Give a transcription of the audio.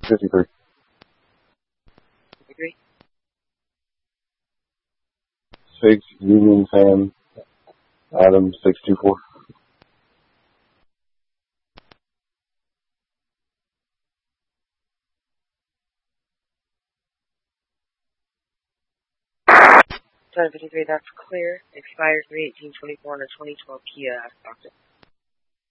53. 53. 6 Union Sam Adam 624. Seven 53, that's clear. Expires 3/18/24 on a 2012 Kia Stockton.